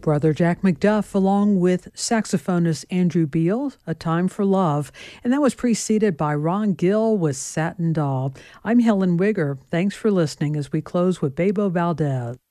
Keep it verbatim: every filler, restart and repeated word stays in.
Brother Jack McDuff, along with saxophonist Andrew Beal, A Time for Love. And that was preceded by Ron Gill with Satin Doll. I'm Helen Wigger. Thanks for listening as we close with Bebo Valdez.